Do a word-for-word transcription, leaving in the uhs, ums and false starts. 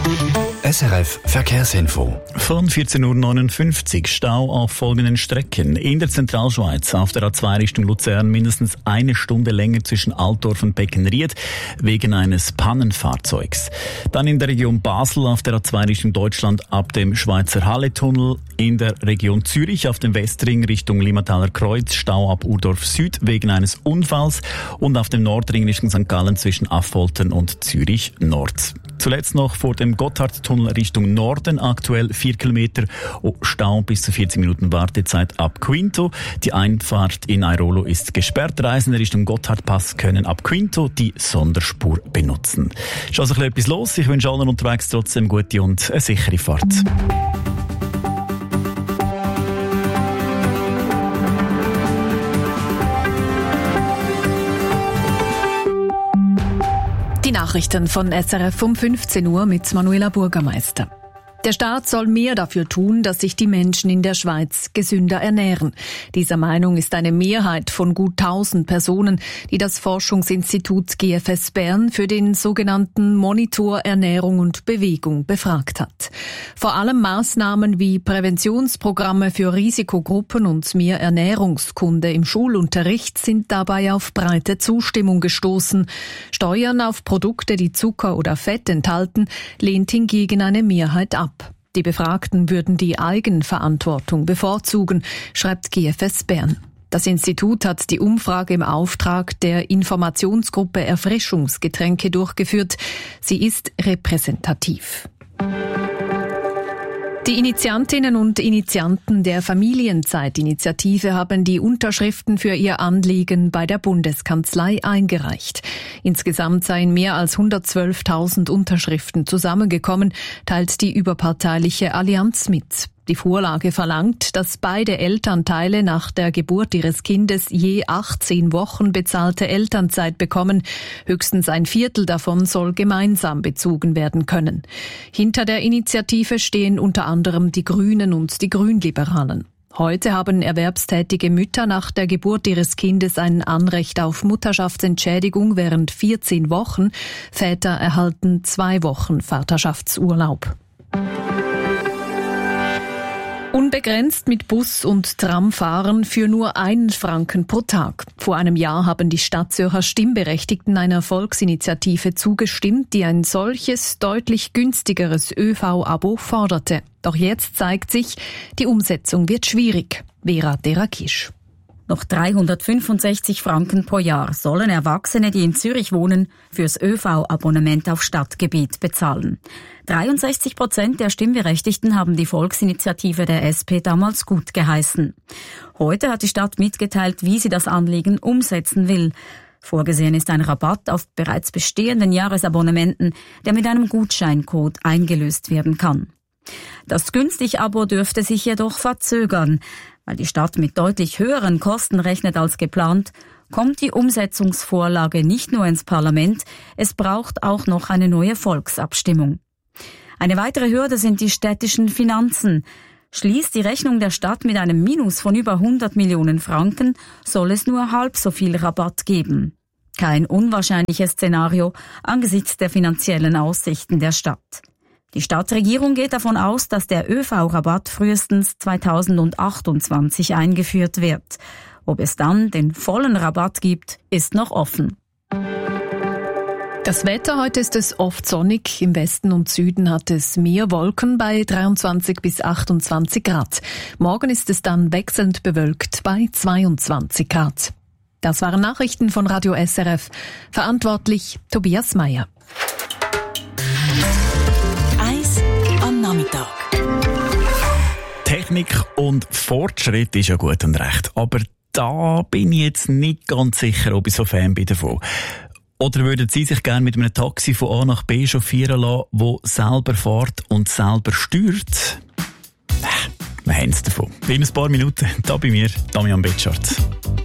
S R F Verkehrsinfo. Von vierzehn Uhr neunundfünfzig Stau auf folgenden Strecken. In der Zentralschweiz auf der A zwei Richtung Luzern mindestens eine Stunde länger zwischen Altdorf und Beckenried wegen eines Pannenfahrzeugs. Dann in der Region Basel auf der A zwei Richtung Deutschland ab dem Schweizer Halletunnel. In der Region Zürich auf dem Westring Richtung Limmataler Kreuz Stau ab Urdorf Süd wegen eines Unfalls und auf dem Nordring Richtung Sankt Gallen zwischen Affoltern und Zürich Nord. Zuletzt noch vor dem Gotthardtunnel Richtung Norden, aktuell vier Kilometer, oh, Stau bis zu vierzig Minuten Wartezeit ab Quinto. Die Einfahrt in Airolo ist gesperrt. Reisende Richtung Gotthardpass können ab Quinto die Sonderspur benutzen. Ist also ein bisschen etwas los. Ich wünsche allen unterwegs trotzdem gute und eine sichere Fahrt. Die Nachrichten von S R F um fünfzehn Uhr mit Manuela Bürgermeister. Der Staat soll mehr dafür tun, dass sich die Menschen in der Schweiz gesünder ernähren. Dieser Meinung ist eine Mehrheit von gut tausend Personen, die das Forschungsinstitut G F S Bern für den sogenannten Monitor Ernährung und Bewegung befragt hat. Vor allem Maßnahmen wie Präventionsprogramme für Risikogruppen und mehr Ernährungskunde im Schulunterricht sind dabei auf breite Zustimmung gestoßen. Steuern auf Produkte, die Zucker oder Fett enthalten, lehnt hingegen eine Mehrheit ab. Die Befragten würden die Eigenverantwortung bevorzugen, schreibt G F S Bern. Das Institut hat die Umfrage im Auftrag der Informationsgruppe Erfrischungsgetränke durchgeführt. Sie ist repräsentativ. Die Initiantinnen und Initianten der Familienzeitinitiative haben die Unterschriften für ihr Anliegen bei der Bundeskanzlei eingereicht. Insgesamt seien mehr als hundertzwölftausend Unterschriften zusammengekommen, teilt die überparteiliche Allianz mit. Die Vorlage verlangt, dass beide Elternteile nach der Geburt ihres Kindes je achtzehn Wochen bezahlte Elternzeit bekommen. Höchstens ein Viertel davon soll gemeinsam bezogen werden können. Hinter der Initiative stehen unter anderem die Grünen und die Grünliberalen. Heute haben erwerbstätige Mütter nach der Geburt ihres Kindes ein Anrecht auf Mutterschaftsentschädigung während vierzehn Wochen. Väter erhalten zwei Wochen Vaterschaftsurlaub. Unbegrenzt mit Bus und Tram fahren für nur einen Franken pro Tag. Vor einem Jahr haben die Stadtzürcher Stimmberechtigten einer Volksinitiative zugestimmt, die ein solches, deutlich günstigeres Ö V-Abo forderte. Doch jetzt zeigt sich, die Umsetzung wird schwierig. Vera Derakisch. Noch dreihundertfünfundsechzig Franken pro Jahr sollen Erwachsene, die in Zürich wohnen, fürs Ö V-Abonnement auf Stadtgebiet bezahlen. dreiundsechzig Prozent der Stimmberechtigten haben die Volksinitiative der S P damals gut geheißen. Heute hat die Stadt mitgeteilt, wie sie das Anliegen umsetzen will. Vorgesehen ist ein Rabatt auf bereits bestehenden Jahresabonnementen, der mit einem Gutscheincode eingelöst werden kann. Das Günstig-Abo dürfte sich jedoch verzögern. Weil die Stadt mit deutlich höheren Kosten rechnet als geplant, kommt die Umsetzungsvorlage nicht nur ins Parlament, es braucht auch noch eine neue Volksabstimmung. Eine weitere Hürde sind die städtischen Finanzen. Schließt die Rechnung der Stadt mit einem Minus von über hundert Millionen Franken, soll es nur halb so viel Rabatt geben. Kein unwahrscheinliches Szenario angesichts der finanziellen Aussichten der Stadt. Die Stadtregierung geht davon aus, dass der Ö V-Rabatt frühestens zweitausendachtundzwanzig eingeführt wird. Ob es dann den vollen Rabatt gibt, ist noch offen. Das Wetter: heute ist es oft sonnig. Im Westen und Süden hat es mehr Wolken bei dreiundzwanzig bis achtundzwanzig Grad. Morgen ist es dann wechselnd bewölkt bei zweiundzwanzig Grad. Das waren Nachrichten von Radio S R F. Verantwortlich Tobias Meyer. Nachmittag. Technik und Fortschritt ist ja gut und recht, aber da bin ich jetzt nicht ganz sicher, ob ich so Fan bin davon. Oder würden Sie sich gerne mit einem Taxi von A nach B chauffieren lassen, das selber fährt und selber steuert? Wir haben es davon. In ein paar Minuten, da bei mir, Damian Betschart.